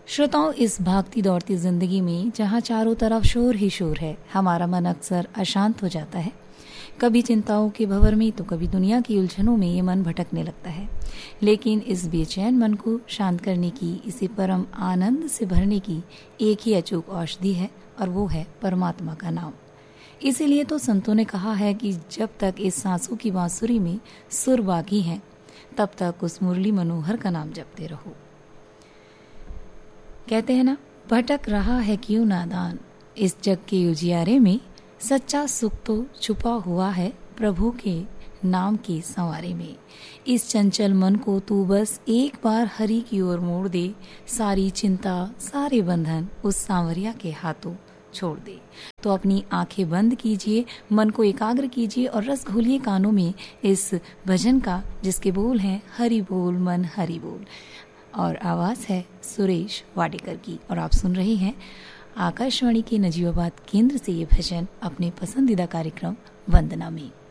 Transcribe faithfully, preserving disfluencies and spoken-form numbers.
श्रोताओं, इस भागती दौड़ती जिंदगी में जहाँ चारों तरफ शोर ही शोर है, हमारा मन अक्सर अशांत हो जाता है। कभी चिंताओं के भंवर में तो कभी दुनिया की उलझनों में ये मन भटकने लगता है। लेकिन इस बेचैन मन को शांत करने की, इसे परम आनंद से भरने की एक ही अचूक औषधि है, और वो है परमात्मा का नाम। इसीलिए तो संतों ने कहा है कि जब तक इस सांसों की बांसुरी में सुर बाकी है, तब तक उस मुरली मनोहर का नाम जपते रहो। कहते हैं ना, भटक रहा है क्यों नादान, इस जग के उजियारे में सच्चा सुख तो छुपा हुआ है प्रभु के नाम के संवारे में। इस चंचल मन को तू बस एक बार हरि की ओर मोड़ दे, सारी चिंता सारे बंधन उस सांवरिया के हाथों छोड़ दे। तो अपनी आंखें बंद कीजिए, मन को एकाग्र कीजिए और रस घोलिए कानों में इस भजन का, जिसके बोल हैं हरि बोल मन हरि बोल, और आवाज है सुरेश वाडेकर की। और आप सुन रहे हैं आकाशवाणी के नजीबाबाद केंद्र से ये भजन अपने पसंदीदा कार्यक्रम वंदना में।